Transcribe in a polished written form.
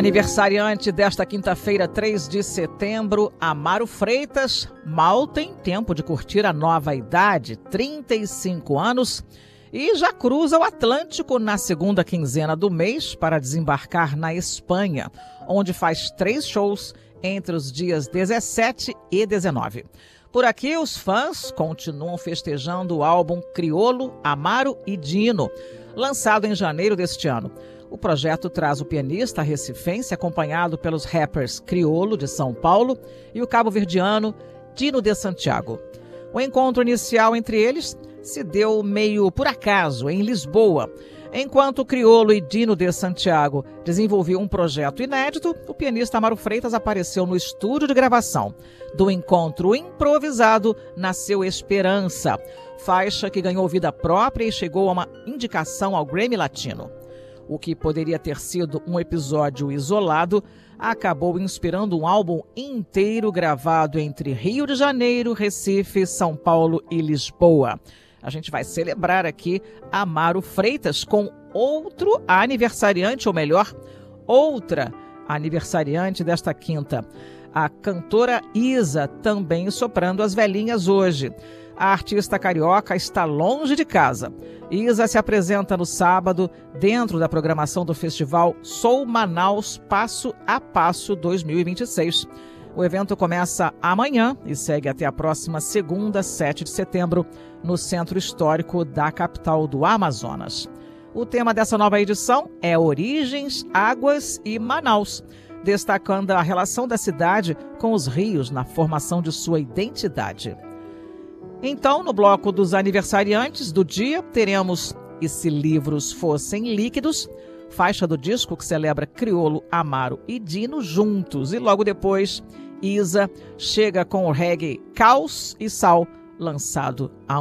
Aniversariante desta quinta-feira, 3 de setembro, Amaro Freitas mal tem tempo de curtir a nova idade, 35 anos, e já cruza o Atlântico na segunda quinzena do mês para desembarcar na Espanha, onde faz 3 shows entre os dias 17 e 19. Por aqui, os fãs continuam festejando o álbum Criolo, Amaro e Dino, lançado em janeiro deste ano. O projeto traz o pianista recifense acompanhado pelos rappers Criolo, de São Paulo, e o cabo-verdiano Dino de Santiago. O encontro inicial entre eles se deu meio por acaso, em Lisboa. Enquanto Criolo e Dino de Santiago desenvolviam um projeto inédito, o pianista Amaro Freitas apareceu no estúdio de gravação. Do encontro improvisado nasceu Esperança, faixa que ganhou vida própria e chegou a uma indicação ao Grammy Latino. O que poderia ter sido um episódio isolado acabou inspirando um álbum inteiro gravado entre Rio de Janeiro, Recife, São Paulo e Lisboa. A gente vai celebrar aqui Amaro Freitas com outro aniversariante, ou melhor, outra aniversariante desta quinta. A cantora Isa, também soprando as velhinhas hoje. A artista carioca está longe de casa. Isa se apresenta no sábado dentro da programação do festival Sou Manaus Passo a Passo 2026. O evento começa amanhã e segue até a próxima segunda, 7 de setembro, no Centro Histórico da capital do Amazonas. O tema dessa nova edição é Origens, Águas e Manaus, destacando a relação da cidade com os rios na formação de sua identidade. Então, no bloco dos aniversariantes do dia, teremos E Se Livros Fossem Líquidos, faixa do disco que celebra Criolo, Amaro e Dino juntos. E logo depois, Isa chega com o reggae Caos e Sal, lançado há